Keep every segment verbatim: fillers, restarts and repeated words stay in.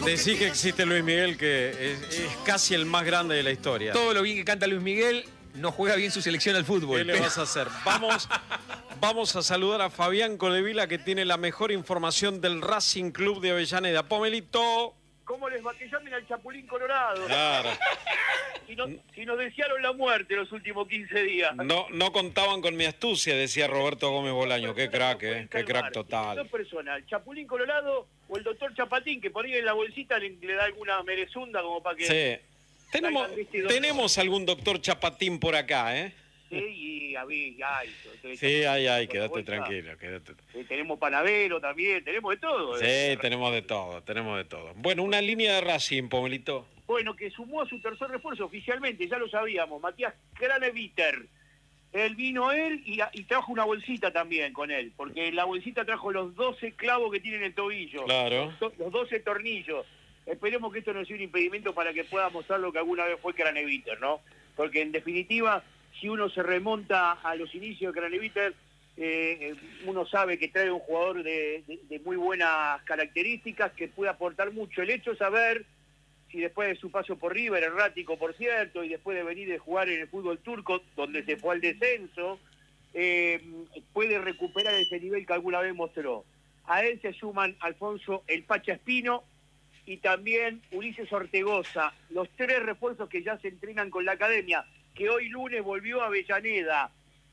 Decí que existe Luis Miguel, que es, es casi el más grande de la historia. Todo lo bien que canta Luis Miguel, no juega bien su selección al fútbol. ¿Qué le vas a hacer? Vamos, vamos a saludar a Fabián Coldevila, que tiene la mejor información del Racing Club de Avellaneda. Pomelito. ¿Cómo les va? Que llamen al Chapulín Colorado. Claro. Si, no, si nos desearon la muerte los últimos quince días. No, no contaban con mi astucia, decía Roberto Gómez Bolaño. Qué crack, eh. Qué crack total. Dos personas, el Chapulín Colorado o el doctor Chapatín, que por ahí en la bolsita le, le da alguna merezunda como para que... Sí. Tenemos, tenemos algún doctor Chapatín por acá, ¿eh? Sí, y a ver, ay, sí, ay, ay, quédate tranquilo, quédate. Sí, tenemos panadero también, tenemos de todo. Sí, eh. tenemos de todo, tenemos de todo. Bueno, una línea de Racing, Pomelito. Bueno, que sumó a su tercer refuerzo oficialmente, ya lo sabíamos, Matías Craneviter. Él vino él y, y trajo una bolsita también con él, porque la bolsita trajo los doce clavos que tiene en el tobillo. Claro. Los, los doce tornillos. Esperemos que esto no sea un impedimento para que pueda mostrar lo que alguna vez fue Craneviter, ¿no? Porque en definitiva, si uno se remonta a los inicios de Craneviter, eh, uno sabe que trae un jugador de, de, de muy buenas características, que puede aportar mucho. El hecho es saber si después de su paso por River, errático por cierto, y después de venir de jugar en el fútbol turco, donde se fue al descenso, eh, puede recuperar ese nivel que alguna vez mostró. A él se suman Alfonso El Pacha Espino y también Ulises Ortegoza, los tres refuerzos que ya se entrenan con la academia, que hoy lunes volvió a Avellaneda,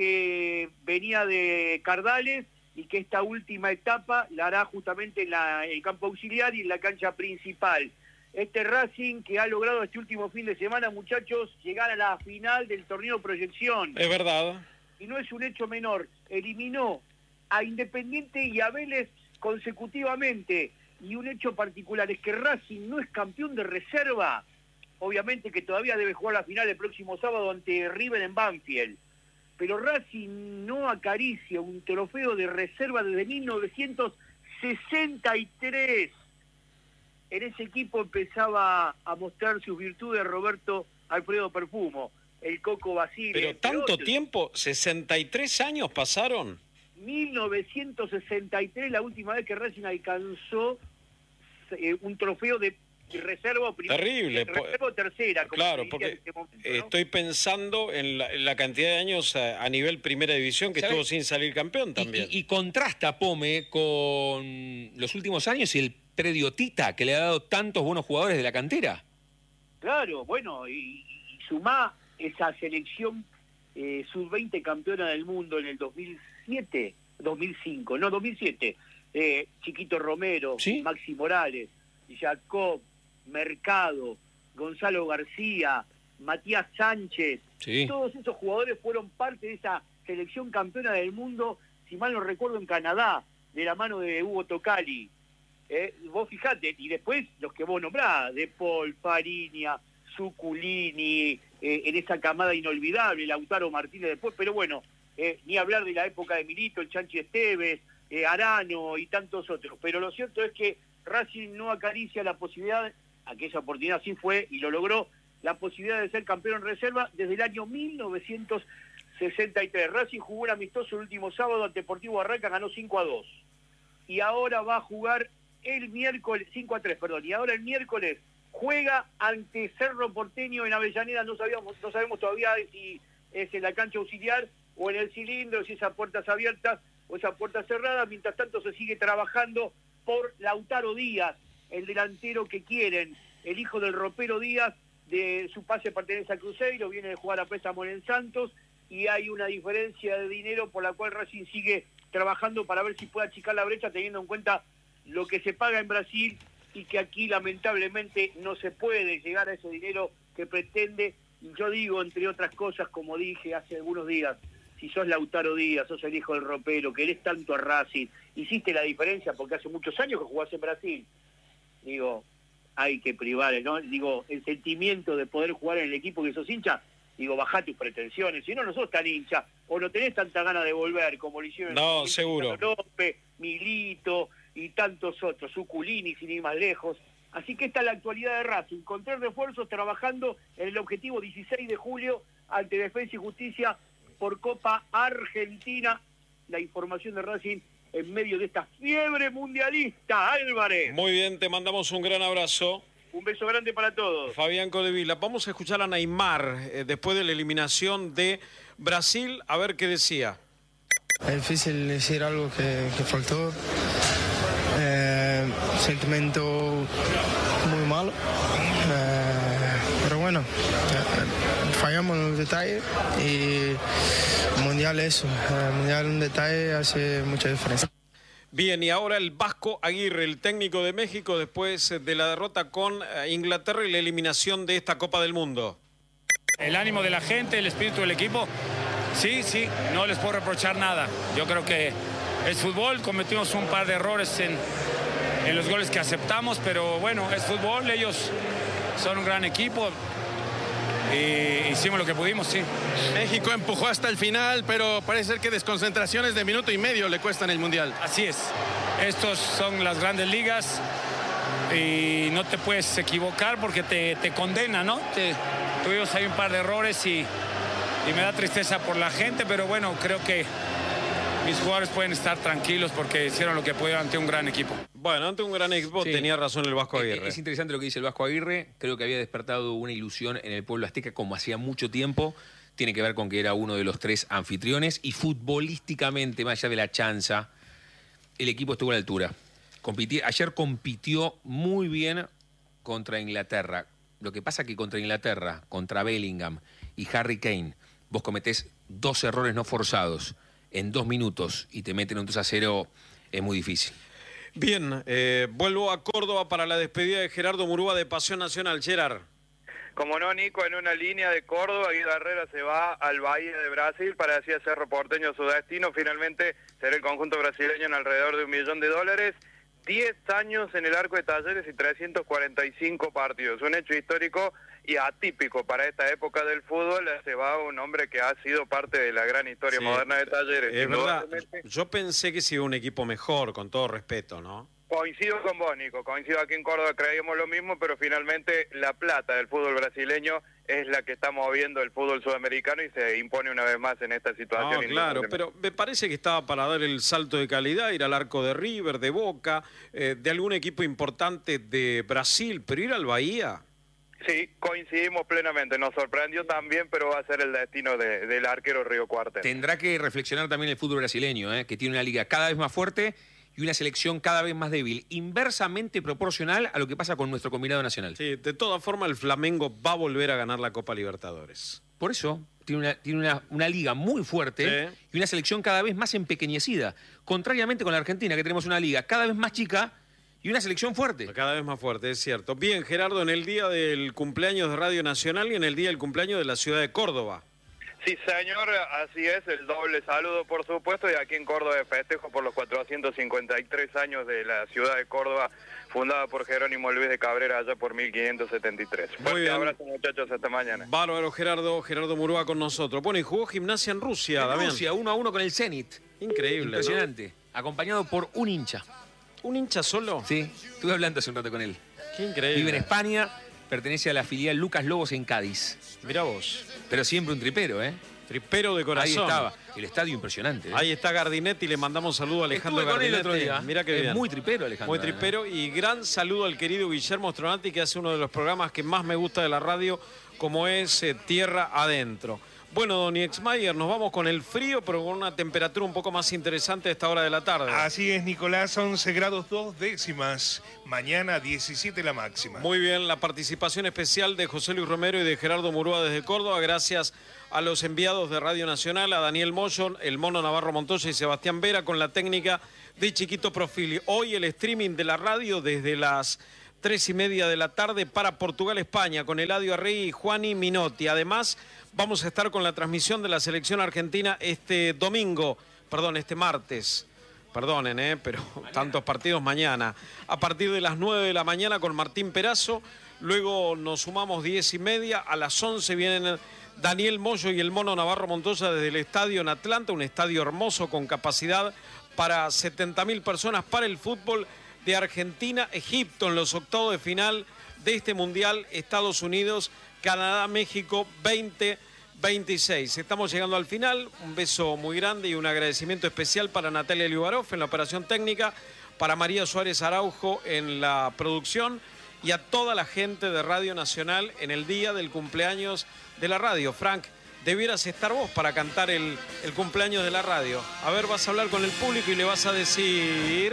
que venía de Cardales y que esta última etapa la hará justamente en, la, en el campo auxiliar y en la cancha principal. Este Racing que ha logrado este último fin de semana, muchachos, llegar a la final del torneo Proyección. Es verdad. Y no es un hecho menor. Eliminó a Independiente y a Vélez consecutivamente. Y un hecho particular es que Racing no es campeón de reserva. Obviamente que todavía debe jugar la final el próximo sábado ante River en Banfield. Pero Racing no acaricia un trofeo de reserva desde mil novecientos sesenta y tres. En ese equipo empezaba a mostrar sus virtudes Roberto Alfredo Perfumo, el Coco Basile. Pero tanto otros. Tiempo, sesenta y tres años pasaron. mil novecientos sesenta y tres, la última vez que Racing alcanzó eh, un trofeo de reserva primera. Terrible. Reserva tercera. Como claro, porque en este momento, ¿no? Estoy pensando en la, en la cantidad de años a, a nivel primera división que ¿sabes? Estuvo sin salir campeón también. Y, y, y contrasta, Pome, con los últimos años y el predio Tita, que le ha dado tantos buenos jugadores de la cantera. Claro, bueno, y, y sumá esa selección eh, sub veinte campeona del mundo en el dos mil siete, dos mil cinco, no, dos mil siete. Eh, Chiquito Romero, ¿sí? Maxi Morales, Jacob, Mercado, Gonzalo García, Matías Sánchez, sí. Todos esos jugadores fueron parte de esa selección campeona del mundo, si mal no recuerdo, en Canadá, de la mano de Hugo Tocali. Eh, vos fijate, y después los que vos nombrás, De Paul, Fariña, Zuculini, eh, en esa camada inolvidable, Lautaro Martínez después, pero bueno, eh, ni hablar de la época de Milito, el Chanchi Esteves, eh, Arano y tantos otros. Pero lo cierto es que Racing no acaricia la posibilidad, aquella oportunidad sí fue y lo logró, la posibilidad de ser campeón en reserva desde el año mil novecientos sesenta y tres. Racing jugó un amistoso el último sábado ante Deportivo Barranca, ganó cinco a dos. Y ahora va a jugar el miércoles, cinco a tres, perdón, y ahora el miércoles juega ante Cerro Porteño en Avellaneda. No sabíamos, no sabemos todavía si es en la cancha auxiliar o en el cilindro, si esas puertas abiertas o esas puertas cerradas. Mientras tanto se sigue trabajando por Lautaro Díaz, el delantero que quieren, el hijo del ropero Díaz, de su pase pertenece a Cruzeiro, viene de jugar a préstamo en Santos, y hay una diferencia de dinero por la cual Racing sigue trabajando para ver si puede achicar la brecha, teniendo en cuenta lo que se paga en Brasil y que aquí lamentablemente no se puede llegar a ese dinero que pretende. Y yo digo, entre otras cosas, como dije hace algunos días, si sos Lautaro Díaz, sos el hijo del ropero, querés tanto a Racing, hiciste la diferencia porque hace muchos años que jugás en Brasil, digo, hay que privar, ¿no? Digo, el sentimiento de poder jugar en el equipo que sos hincha, digo, bajá tus pretensiones, si no, no sos tan hincha, o no tenés tanta ganas de volver, como lo hicieron no, seguro. López, Milito y tantos otros, Zuculini, sin ir más lejos. Así que esta es la actualidad de Racing, con tres refuerzos, trabajando en el objetivo dieciséis de julio ante Defensa y Justicia por Copa Argentina. La información de Racing en medio de esta fiebre mundialista. Álvarez. Muy bien, te mandamos un gran abrazo. Un beso grande para todos. Fabián Coldevila. Vamos a escuchar a Neymar eh, después de la eliminación de Brasil, a ver qué decía. Es difícil decir algo que, que faltó. Eh, sentimiento muy malo. Eh, pero bueno, eh, fallamos en los detalles y el mundial eso. El mundial un detalle hace mucha diferencia. Bien, y ahora el Vasco Aguirre, el técnico de México, después de la derrota con Inglaterra y la eliminación de esta Copa del Mundo. El ánimo de la gente, el espíritu del equipo, sí, sí, no les puedo reprochar nada. Yo creo que es fútbol, cometimos un par de errores en, en los goles que aceptamos, pero bueno, es fútbol, ellos son un gran equipo. Y hicimos lo que pudimos, sí. México empujó hasta el final, pero parece ser que desconcentraciones de minuto y medio le cuestan el Mundial. Así es. Estos son las grandes ligas y no te puedes equivocar porque te, te condena, ¿no? Te, tuvimos ahí un par de errores y, y me da tristeza por la gente, pero bueno, creo que mis jugadores pueden estar tranquilos porque hicieron lo que pudieron ante un gran equipo. Bueno, ante un gran equipo sí. Tenía razón el Vasco Aguirre. Es, es interesante lo que dice el Vasco Aguirre. Creo que había despertado una ilusión en el pueblo azteca como hacía mucho tiempo. Tiene que ver con que era uno de los tres anfitriones y futbolísticamente, más allá de la chanza, el equipo estuvo a la altura. Compiti- ayer compitió muy bien contra Inglaterra. Lo que pasa que contra Inglaterra, contra Bellingham y Harry Kane, vos cometés dos errores no forzados en dos minutos y te meten un dos a cero, es muy difícil. Bien, eh, vuelvo a Córdoba para la despedida de Gerardo Murúa de Pasión Nacional. Gerard. Como no, Nico, en una línea de Córdoba, Guido Herrera se va al Bahía de Brasil para así hacer Porteño su destino. Finalmente será el conjunto brasileño en alrededor de un millón de dólares. diez años en el arco de Talleres y trescientos cuarenta y cinco partidos. Un hecho histórico y atípico para esta época del fútbol. Se va un hombre que ha sido parte de la gran historia sí, moderna de Talleres. Es verdad, yo pensé que sería un equipo mejor, con todo respeto, ¿no? Coincido con vos, Nico, coincido aquí en Córdoba, creíamos lo mismo, pero finalmente la plata del fútbol brasileño es la que está moviendo el fútbol sudamericano y se impone una vez más en esta situación. No, claro, pero me parece que estaba para dar el salto de calidad, ir al arco de River, de Boca, eh, de algún equipo importante de Brasil, pero ir al Bahía... Sí, coincidimos plenamente, nos sorprendió también, pero va a ser el destino de, del arquero Río Cuartel. Tendrá que reflexionar también el fútbol brasileño, ¿eh? Que tiene una liga cada vez más fuerte y una selección cada vez más débil, inversamente proporcional a lo que pasa con nuestro combinado nacional. Sí, de todas formas el Flamengo va a volver a ganar la Copa Libertadores. Por eso tiene una, tiene una, una liga muy fuerte sí. Y una selección cada vez más empequeñecida, contrariamente con la Argentina, que tenemos una liga cada vez más chica y una selección fuerte. Cada vez más fuerte, es cierto. Bien, Gerardo, en el día del cumpleaños de Radio Nacional y en el día del cumpleaños de la ciudad de Córdoba. Sí, señor, así es, el doble saludo, por supuesto, y aquí en Córdoba de festejo por los cuatrocientos cincuenta y tres años de la ciudad de Córdoba, fundada por Jerónimo Luis de Cabrera allá por mil quinientos setenta y tres. Muy bien. Un abrazo, muchachos, hasta mañana. Bárbaro, Gerardo, Gerardo Murúa con nosotros. Bueno, y jugó Gimnasia en Rusia, en Damián. Rusia, uno a uno con el Zenit. Increíble, impresionante, ¿no? Acompañado por un hincha. ¿Un hincha solo? Sí, estuve hablando hace un rato con él. Qué increíble. Vive en España, pertenece a la filial Lucas Lobos en Cádiz. Mirá vos. Pero siempre un tripero, ¿eh? Tripero de corazón. Ahí estaba. El estadio impresionante, ¿eh? Ahí está Gardinetti, le mandamos saludo a Alejandro Estuve con él Gardinetti. el otro día. Mira qué es bien. Muy tripero, Alejandro. Muy tripero ¿eh? Y gran saludo al querido Guillermo Stronati, que hace uno de los programas que más me gusta de la radio, como es eh, Tierra Adentro. Bueno, don Ixmayer, nos vamos con el frío, pero con una temperatura un poco más interesante a esta hora de la tarde. Así es, Nicolás, once grados dos décimas. Mañana diecisiete la máxima. Muy bien, la participación especial de José Luis Romero y de Gerardo Murúa desde Córdoba, gracias a los enviados de Radio Nacional, a Daniel Mollon, el Mono Navarro Montoya y Sebastián Vera, con la técnica de Chiquito Profili. Hoy el streaming de la radio desde las tres y media de la tarde para Portugal, España, con Eladio Arregui y Juani Minotti. Además, vamos a estar con la transmisión de la selección argentina este domingo, perdón, este martes. Perdonen, eh, pero tantos partidos mañana. A partir de las nueve de la mañana con Martín Perazo. Luego nos sumamos diez y media. A las once vienen Daniel Moyo y el Mono Navarro Montoya desde el estadio en Atlanta. Un estadio hermoso con capacidad para setenta mil personas para el fútbol de Argentina, Egipto en los octavos de final de este Mundial, Estados Unidos, Canadá, México, veinte veintiséis. Estamos llegando al final. Un beso muy grande y un agradecimiento especial para Natalia Liubarov en la operación técnica, para María Suárez Araujo en la producción y a toda la gente de Radio Nacional en el día del cumpleaños de la radio. Frank, debieras estar vos para cantar el, el cumpleaños de la radio. A ver, vas a hablar con el público y le vas a decir...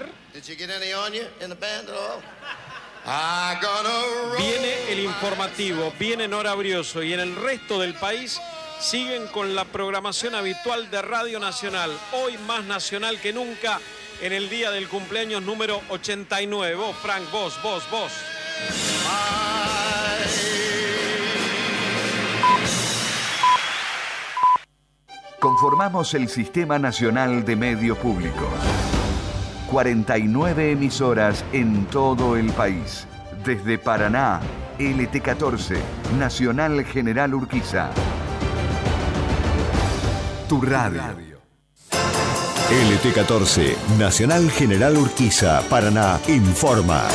Viene el informativo, viene Nora Brioso y en el resto del país siguen con la programación habitual de Radio Nacional. Hoy más nacional que nunca en el día del cumpleaños número ochenta y nueve. Vos, Frank, vos, vos, vos. Conformamos el Sistema Nacional de Medios Públicos. cuarenta y nueve emisoras en todo el país. Desde Paraná, L T catorce, Nacional General Urquiza. Tu radio. L T catorce, Nacional General Urquiza, Paraná, informa.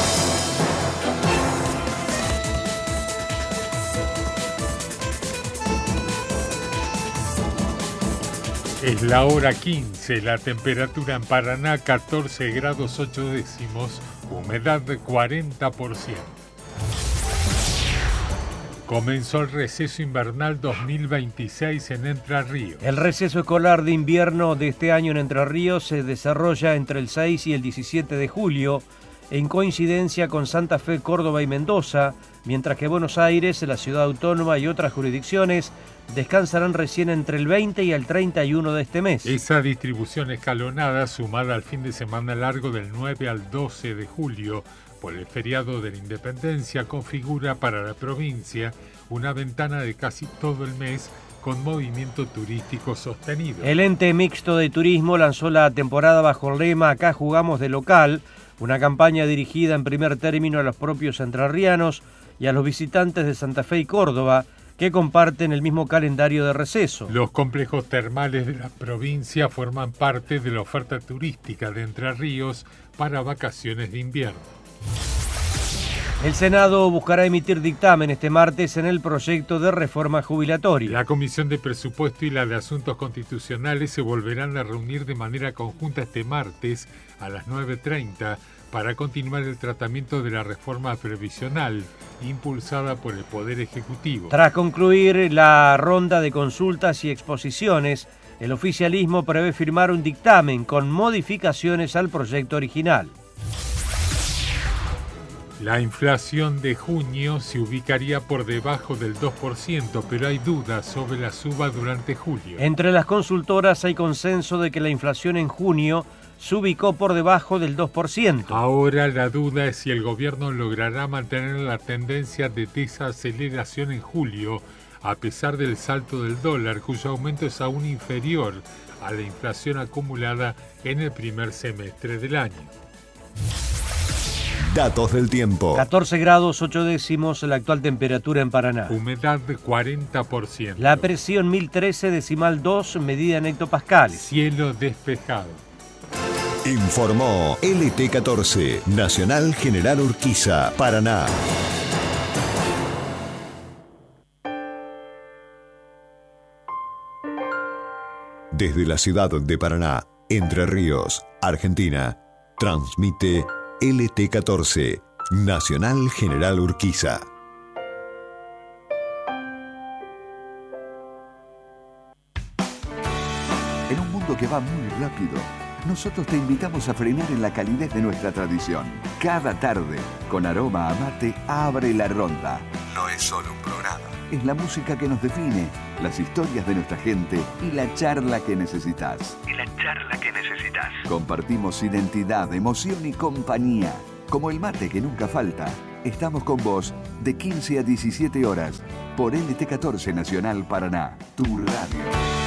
Es la hora quince, la temperatura en Paraná catorce grados ocho décimos, humedad de cuarenta por ciento. Comenzó el receso invernal dos mil veintiséis en Entre Ríos. El receso escolar de invierno de este año en Entre Ríos se desarrolla entre el seis y el diecisiete de julio, en coincidencia con Santa Fe, Córdoba y Mendoza, mientras que Buenos Aires, la ciudad autónoma y otras jurisdicciones descansarán recién entre el veinte y el treinta y uno de este mes. Esa distribución escalonada, sumada al fin de semana largo del nueve al doce de julio, por el feriado de la Independencia, configura para la provincia una ventana de casi todo el mes con movimiento turístico sostenido. El ente mixto de turismo lanzó la temporada bajo el lema Acá jugamos de local, una campaña dirigida en primer término a los propios entrerrianos y a los visitantes de Santa Fe y Córdoba, que comparten el mismo calendario de receso. Los complejos termales de la provincia forman parte de la oferta turística de Entre Ríos para vacaciones de invierno. El Senado buscará emitir dictamen este martes en el proyecto de reforma jubilatoria. La Comisión de Presupuesto y la de Asuntos Constitucionales se volverán a reunir de manera conjunta este martes a las nueve treinta para continuar el tratamiento de la reforma previsional impulsada por el Poder Ejecutivo. Tras concluir la ronda de consultas y exposiciones, el oficialismo prevé firmar un dictamen con modificaciones al proyecto original. La inflación de junio se ubicaría por debajo del dos por ciento, pero hay dudas sobre la suba durante julio. Entre las consultoras hay consenso de que la inflación en junio se ubicó por debajo del dos por ciento. Ahora la duda es si el gobierno logrará mantener la tendencia de desaceleración en julio, a pesar del salto del dólar, cuyo aumento es aún inferior a la inflación acumulada en el primer semestre del año. Datos del tiempo. catorce grados ocho décimos la actual temperatura en Paraná. Humedad de cuarenta por ciento. La presión mil trece decimal dos medida en hectopascales. Cielo despejado. Informó L T catorce, Nacional General Urquiza, Paraná. Desde la ciudad de Paraná, Entre Ríos, Argentina, transmite L T catorce, Nacional General Urquiza. En un mundo que va muy rápido, nosotros te invitamos a frenar en la calidez de nuestra tradición. Cada tarde, con aroma a mate, abre la ronda. No es solo un programa. Es la música que nos define, las historias de nuestra gente y la charla que necesitas. Y la charla que necesitas. Compartimos identidad, emoción y compañía. Como el mate que nunca falta, estamos con vos de quince a diecisiete horas por L T catorce Nacional Paraná, tu radio.